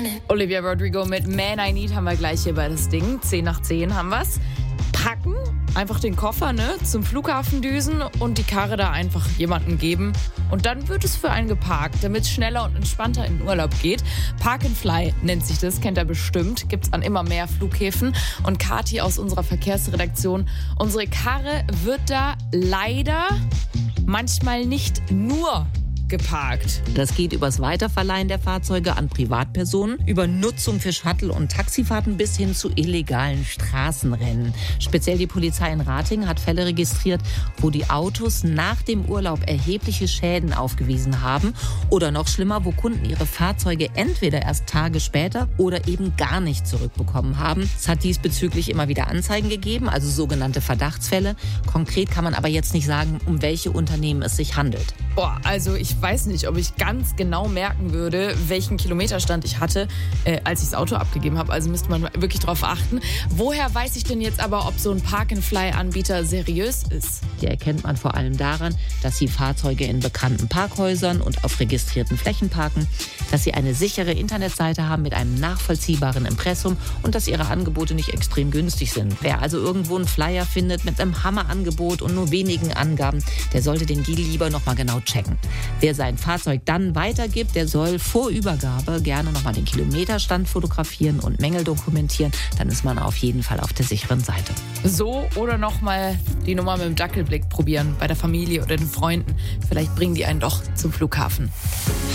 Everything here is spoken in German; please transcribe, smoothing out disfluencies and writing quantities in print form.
Olivia Rodrigo mit Man I Need haben wir gleich hier bei das Ding. 10 nach 10 haben wir's. Packen, einfach den Koffer zum Flughafen düsen und die Karre da einfach jemandem geben. Und dann wird es für einen geparkt, damit es schneller und entspannter in den Urlaub geht. Park and Fly nennt sich das, kennt ihr bestimmt. Gibt es an immer mehr Flughäfen. Und Kathi aus unserer Verkehrsredaktion, unsere Karre wird da leider manchmal nicht nur geparkt. Das geht übers Weiterverleihen der Fahrzeuge an Privatpersonen, über Nutzung für Shuttle- und Taxifahrten bis hin zu illegalen Straßenrennen. Speziell die Polizei in Ratingen hat Fälle registriert, wo die Autos nach dem Urlaub erhebliche Schäden aufgewiesen haben oder noch schlimmer, wo Kunden ihre Fahrzeuge entweder erst Tage später oder eben gar nicht zurückbekommen haben. Es hat diesbezüglich immer wieder Anzeigen gegeben, also sogenannte Verdachtsfälle. Konkret kann man aber jetzt nicht sagen, um welche Unternehmen es sich handelt. Also ich weiß nicht, ob ich ganz genau merken würde, welchen Kilometerstand ich hatte, als ich das Auto abgegeben habe. Also müsste man wirklich drauf achten. Woher weiß ich denn jetzt aber, ob so ein Park-and-Fly-Anbieter seriös ist? Die erkennt man vor allem daran, dass sie Fahrzeuge in bekannten Parkhäusern und auf registrierten Flächen parken, dass sie eine sichere Internetseite haben mit einem nachvollziehbaren Impressum und dass ihre Angebote nicht extrem günstig sind. Wer also irgendwo einen Flyer findet mit einem Hammerangebot und nur wenigen Angaben, der sollte den Deal lieber nochmal genau checken. Wer sein Fahrzeug dann weitergibt, der soll vor Übergabe gerne nochmal den Kilometerstand fotografieren und Mängel dokumentieren. Dann ist man auf jeden Fall auf der sicheren Seite. So oder nochmal die Nummer mit dem Dackelblick probieren bei der Familie oder den Freunden. Vielleicht bringen die einen doch zum Flughafen.